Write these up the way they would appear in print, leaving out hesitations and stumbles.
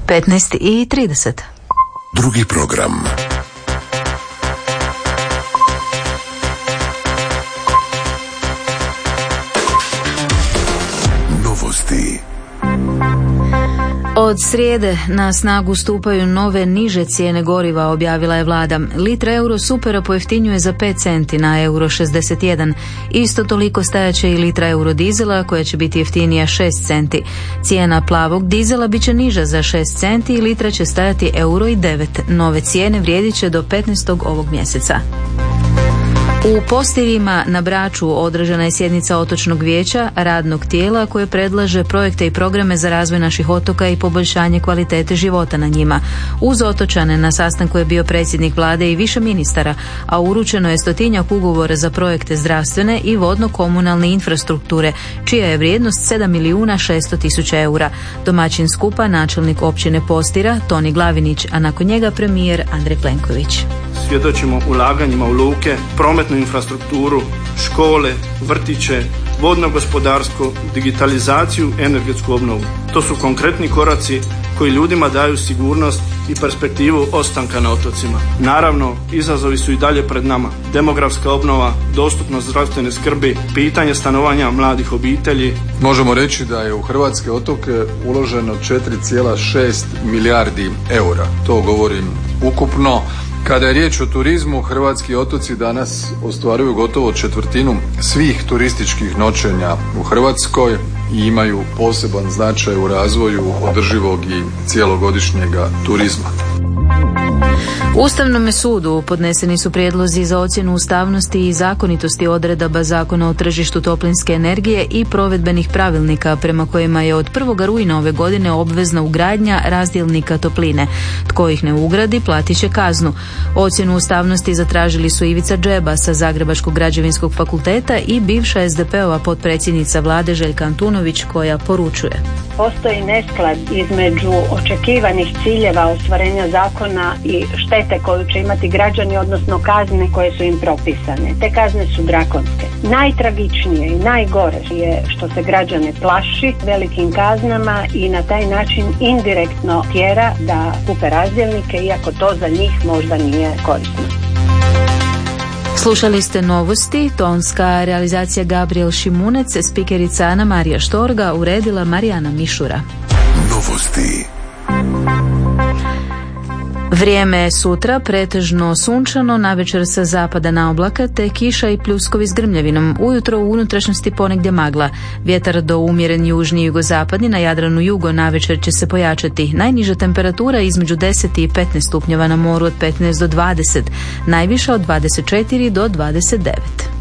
15:30. Drugi program. Novosti. Od srijede na snagu stupaju nove niže cijene goriva, objavila je vlada. Litra Eurosupera pojeftinjuje za 5 centi na euro 61. Isto toliko stajaće i litra eurodizela koja će biti jeftinija 6 centi. Cijena plavog dizela bit će niža za 6 centi i litra će stajati euro i 9. Nove cijene vrijedit će do 15. ovog mjeseca. U Postirima na Braču održana je sjednica otočnog vijeća, radnog tijela koje predlaže projekte i programe za razvoj naših otoka i poboljšanje kvalitete života na njima. Uz otočane na sastanku je bio predsjednik vlade i više ministara, a uručeno je 100-tinjak ugovora za projekte zdravstvene i vodno-komunalne infrastrukture, čija je vrijednost 7.600.000 eura. Domaćin skupa načelnik općine Postira Toni Glavinić, a nakon njega premijer Andrej Plenković. Svjedočimo ulaganjima u luke, prometnu infrastrukturu, škole, vrtiće, vodno gospodarstvo, digitalizaciju, energetsku obnovu. To su konkretni koraci koji ljudima daju sigurnost i perspektivu ostanka na otocima. Naravno, izazovi su i dalje pred nama. Demografska obnova, dostupnost zdravstvene skrbi, pitanje stanovanja mladih obitelji. Možemo reći da je u hrvatske otoke uloženo 4,6 milijardi eura. To govorim ukupno. Kada je riječ o turizmu, hrvatski otoci danas ostvaruju gotovo 1/4 svih turističkih noćenja u Hrvatskoj i imaju poseban značaj u razvoju održivog i cijelogodišnjega turizma. Ustavnome sudu podneseni su prijedlozi za ocjenu ustavnosti i zakonitosti odredaba Zakona o tržištu toplinske energije i provedbenih pravilnika prema kojima je od 1. rujna ove godine obvezna ugradnja razdjelnika topline. Tko ih ne ugradi platit će kaznu. Ocjenu ustavnosti zatražili su Ivica Džeba sa Zagrebačkog građevinskog fakulteta i bivša SDP-ova potpredsjednica vlade Željka Antunović, koja poručuje: postoji nesklad između očekivanih ciljeva ostvarenja zakona i štete koju će imati građani, odnosno kazne koje su im propisane. Te kazne su drakonske. Najtragičnije i najgore je što se građane plaši velikim kaznama i na taj način indirektno tjera da kupe razdjelnike, iako to za njih možda nije korisno. Slušali ste novosti, tonska realizacija Gabriel Šimunec, spikerica Ana Marija Štorga, uredila Marijana Mišura. Novosti. Vrijeme je sutra pretežno sunčano, navečer sa zapada na oblaka te kiša i pljuskovi s grmljavinom. Ujutro u unutrašnjosti ponegdje magla. Vjetar do umjeren južni i jugozapadni, na Jadranu jugo navečer će se pojačati. Najniža temperatura između 10 i 15 stupnjeva, na moru od 15 do 20, najviša od 24 do 29.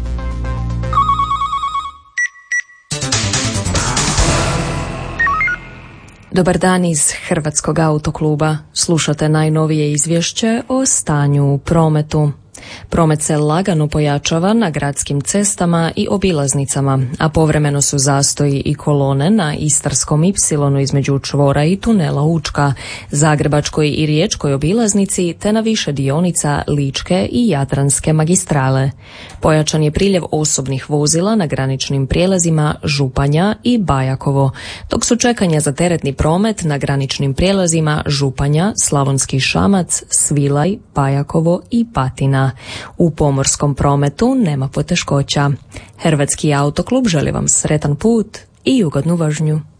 Dobar dan iz Hrvatskog autokluba. Slušate najnovije izvješće o stanju u prometu. Promet se lagano pojačava na gradskim cestama i obilaznicama, a povremeno su zastoji i kolone na Istarskom Ipsilonu između čvora i tunela Učka, Zagrebačkoj i Riječkoj obilaznici te na više dionica Ličke i Jadranske magistrale. Pojačan je priljev osobnih vozila na graničnim prijelazima Županja i Bajakovo, dok su čekanja za teretni promet na graničnim prijelazima Županja, Slavonski Šamac, Svilaj, Bajakovo i Patina. U pomorskom prometu nema poteškoća. Hrvatski autoklub želi vam sretan put i ugodnu vožnju.